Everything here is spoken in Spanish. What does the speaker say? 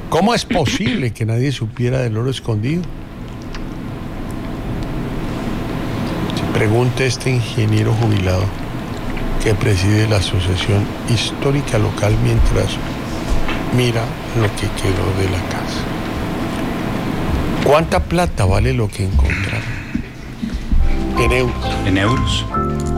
¿Cómo es posible que nadie supiera del oro escondido? Se pregunta este ingeniero jubilado que preside la Asociación Histórica Local mientras mira lo que quedó de la casa. ¿Cuánta plata vale lo que encontraron? En euros. En euros.